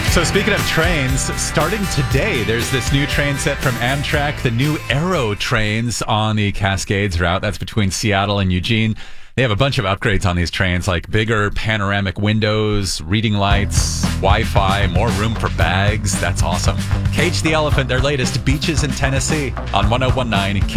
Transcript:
So speaking of trains, starting today, there's this new train set from Amtrak, the new Aero trains on the Cascades route. That's between Seattle and Eugene. They have a bunch of upgrades on these trains, like bigger panoramic windows, reading lights, Wi-Fi, more room for bags. That's awesome. Cage the Elephant, their latest Beaches in Tennessee on 1019